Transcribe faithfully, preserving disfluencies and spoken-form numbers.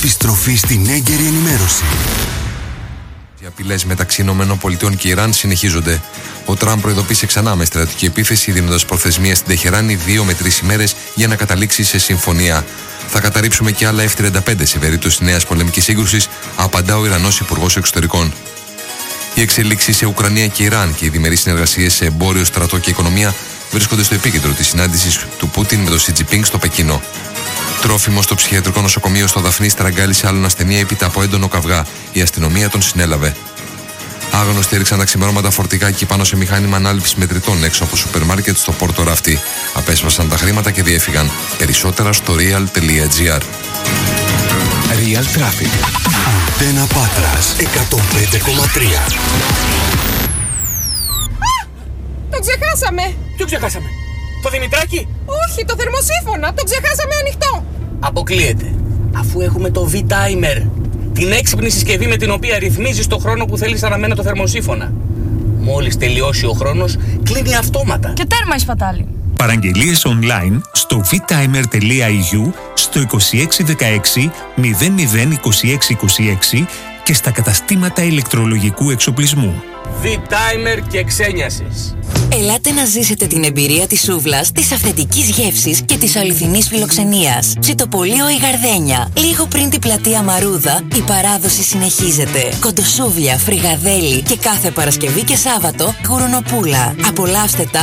Επιστροφή στην έγκαιρη ενημέρωση. Οι απειλές μεταξύ ΗΠΑ και Ιράν συνεχίζονται. Ο Τραμπ προειδοποίησε ξανά με στρατιωτική επίθεση, δίνοντας προθεσμία στην Τεχεράνη δύο με τρεις ημέρες για να καταλήξει σε συμφωνία. Θα καταρρίψουμε και άλλα εφ τριάντα πέντε σε περίπτωση νέας πολεμικής σύγκρουσης, απαντά ο Ιρανός Υπουργός Εξωτερικών. Οι εξελίξεις σε Ουκρανία και Ιράν και οι διμερείς συνεργασίες σε εμπόριο, στρατό και οικονομία βρίσκονται στο επίκεντρο της συνάντησης του Πούτιν με τον Σι Τζινπίνγκ στο Πεκίνο. Τρόφιμο στο ψυχιατρικό νοσοκομείο στο Δαφνί στραγγάλισε άλλον ασθενή έπειτα από έντονο καυγά. Η αστυνομία τον συνέλαβε. Άγνωστοι έριξαν τα ξημερώματα φορτηγάκι πάνω σε μηχάνημα ανάληψης μετρητών έξω από σούπερ μάρκετ στο Πόρτο Ραφτή. Απέσπασαν τα χρήματα και διέφυγαν. Περισσότερα στο real τελεία gr. Real Traffic. Αντένα Πάτρας εκατόν πέντε κόμμα τρία. Το ξεχάσαμε! Ποιο ξεχάσαμε? Το Δημητράκι? Όχι, το θερμοσύφωνα! Το ξεχάσαμε ανοιχτό! Αποκλείεται. Αφού έχουμε το V-Timer, την έξυπνη συσκευή με την οποία ρυθμίζεις το χρόνο που θέλεις αναμένα το θερμοσύφωνα. Μόλις τελειώσει ο χρόνος, κλείνει αυτόματα. Και τέρμα η σπατάλη. Παραγγελίες online στο βιτάιμερ τελεία ι γιου, στο είκοσι έξι δεκαέξι μηδέν μηδέν είκοσι έξι είκοσι έξι και στα καταστήματα ηλεκτρολογικού εξοπλισμού. V-Timer και ξένιασες. Ελάτε να ζήσετε την εμπειρία της σούβλας, της αυθεντικής γεύσης και της αληθινής φιλοξενίας. Ψητοπολείο η Γαρδένια. Λίγο πριν την πλατεία Μαρούδα, η παράδοση συνεχίζεται. Κοντοσούβλια, φρυγαδέλι και κάθε Παρασκευή και Σάββατο γουρουνοπούλα. Απολαύστε τα